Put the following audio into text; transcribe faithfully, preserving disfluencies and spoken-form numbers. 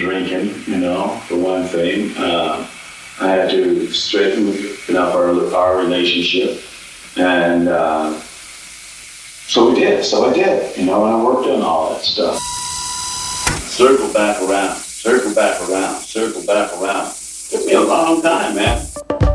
drinking, you know, for one thing. Uh, I had to straighten up our, our relationship. And uh, so we did, so I did, you know, and I worked on all that stuff. Circle back around, circle back around, circle back around. Took me a long time, man.